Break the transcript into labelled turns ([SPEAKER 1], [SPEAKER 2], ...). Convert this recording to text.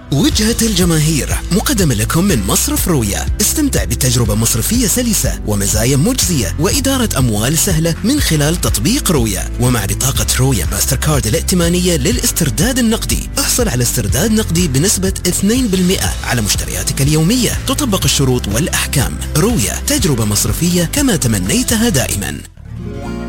[SPEAKER 1] وجهة الجماهير مقدمة لكم من مصرف رويا. استمتع بتجربة مصرفية سلسة ومزايا مجزية وإدارة أموال سهلة من خلال تطبيق رويا. ومع بطاقة رويا ماستر كارد الائتمانية للاسترداد النقدي احصل على استرداد نقدي بنسبة 2% على مشترياتك اليومية. تطبق الشروط والأحكام. رويا، تجربة مصرفية كما تمنيتها دائما.